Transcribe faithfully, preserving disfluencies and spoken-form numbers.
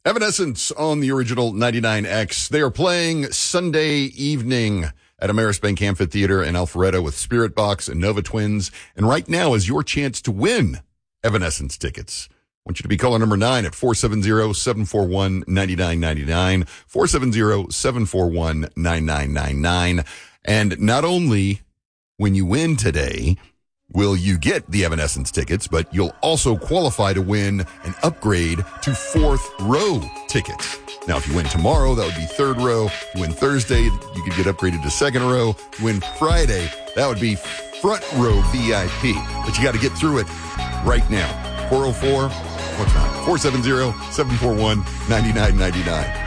Evanescence on the original ninety-nine X. They are playing Sunday evening at Amerisbank Amphitheater in Alpharetta with Spirit Box and Nova Twins. And right now is your chance to win Evanescence tickets. I want you to be caller number nine at four seven zero, seven four one, nine nine nine nine, four seven zero, seven four one, nine nine nine nine. And not only when you win today will you get the Evanescence tickets, but you'll also qualify to win an upgrade to fourth row tickets. Now, if you win tomorrow, that would be third row. If you win Thursday, you could get upgraded to second row. If you win Friday, that would be front row V I P. But you got to get through it right now. four oh four, what's that? four seven zero, seven four one, nine nine nine nine.